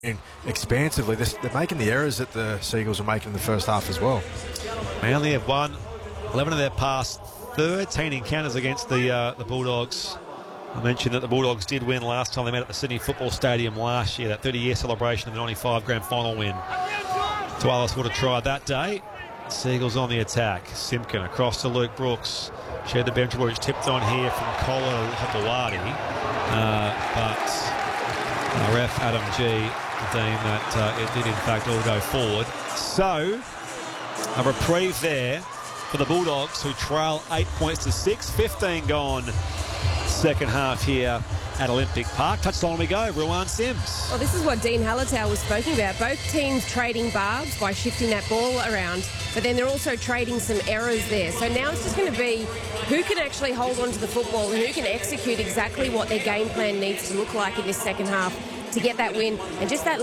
expansively. They're making the errors that the Seagulls are making in the first half as well. They only have won 11 of their past 13 encounters against the Bulldogs. I mentioned that the Bulldogs did win last time they met at the Sydney Football Stadium last year, that 30-year celebration of the 95 grand final win. Tualis would have tried that day. Seagulls on the attack. Simpkin across to Luke Brooks. Shared the bench, which tipped on here from Kola Hapawadi. But ref Adam G deemed that it did in fact all go forward. So, a reprieve there for the Bulldogs, who trail 8 points to 6. 15 gone second half here at Olympic Park. Touchline we go, Ruan Sims. Well, this is what Dean Hallertau was speaking about. Both teams trading barbs by shifting that ball around, but then they're also trading some errors there. So now it's just going to be who can actually hold on to the football and who can execute exactly what their game plan needs to look like in this second half to get that win. And just that